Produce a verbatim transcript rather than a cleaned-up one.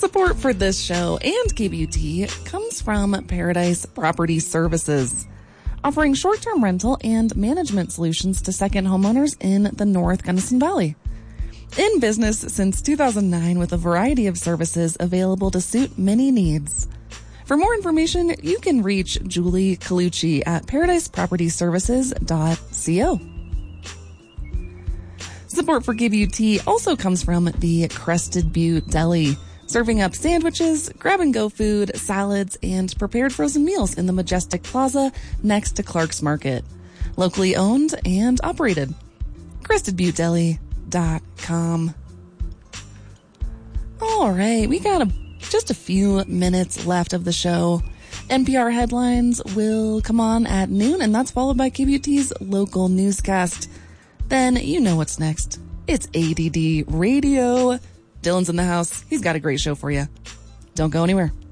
Support for this show and K B U T comes from Paradise Property Services, offering short-term rental and management solutions to second homeowners in the North Gunnison Valley. In business since two thousand nine with a variety of services available to suit many needs. For more information, you can reach Julie Colucci at paradise property services dot co. Support for K B U T also comes from the Crested Butte Deli, serving up sandwiches, grab-and-go food, salads, and prepared frozen meals in the Majestic Plaza next to Clark's Market. Locally owned and operated. crested butte deli dot com. All right, we got a, just a few minutes left of the show. N P R headlines will come on at noon, and that's followed by K B U T's local newscast. Then you know what's next. It's A D D Radio. Dylan's in the house. He's got a great show for you. Don't go anywhere.